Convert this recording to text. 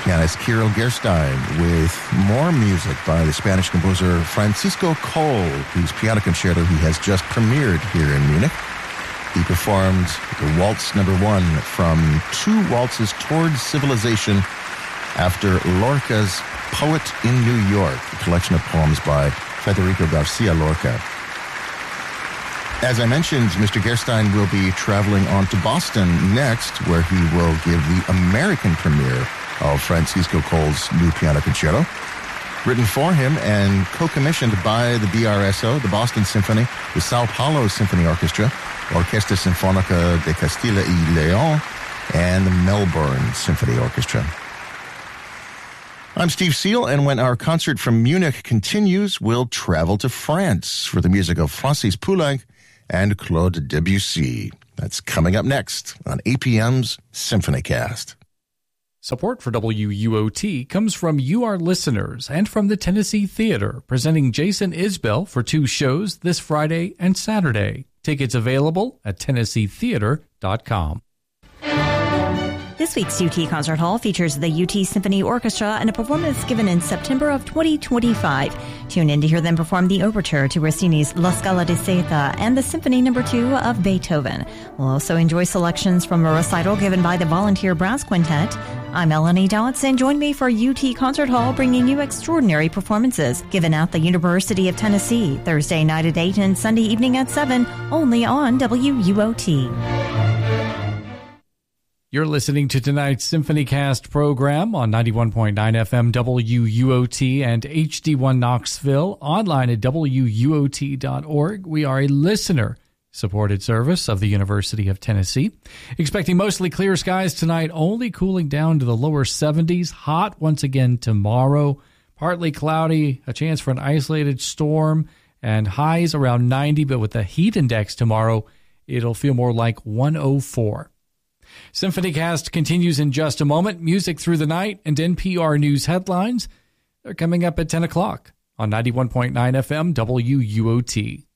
pianist Kirill Gerstein with more music by the Spanish composer Francisco Coll, whose piano concerto he has just premiered here in Munich. He performed the Waltz No. 1 from Two Waltzes Towards Civilization after Lorca's Poet in New York, a collection of poems by Federico Garcia Lorca. As I mentioned, Mr. Gerstein will be traveling on to Boston next, where he will give the American premiere of Francisco Coll's new piano concerto, written for him and co-commissioned by the BRSO, the Boston Symphony, the Sao Paulo Symphony Orchestra, Orquesta Sinfónica de Castilla y León, and the Melbourne Symphony Orchestra. I'm Steve Seal, and when our concert from Munich continues, we'll travel to France for the music of Francis Poulenc and Claude Debussy. That's coming up next on APM's SymphonyCast. Support for WUOT comes from you, our listeners, and from the Tennessee Theater, presenting Jason Isbell for 2 shows this Friday and Saturday. Tickets available at TennesseeTheater.com. This week's UT Concert Hall features the UT Symphony Orchestra and a performance given in September of 2025. Tune in to hear them perform the overture to Rossini's La Scala di Seta and the Symphony No. 2 of Beethoven. We'll also enjoy selections from a recital given by the Volunteer Brass Quintet. I'm Melanie Dotson. Join me for UT Concert Hall, bringing you extraordinary performances given at the University of Tennessee, Thursday night at 8 and Sunday evening at 7, only on WUOT. You're listening to tonight's SymphonyCast program on 91.9 FM WUOT and HD1 Knoxville, online at WUOT.org. We are a listener-supported service of the University of Tennessee. Expecting mostly clear skies tonight, only cooling down to the lower 70s. Hot once again tomorrow. Partly cloudy, a chance for an isolated storm, and highs around 90, but with the heat index tomorrow, it'll feel more like 104. SymphonyCast continues in just a moment. Music through the night and NPR News headlines are coming up at 10 o'clock on 91.9 FM WUOT.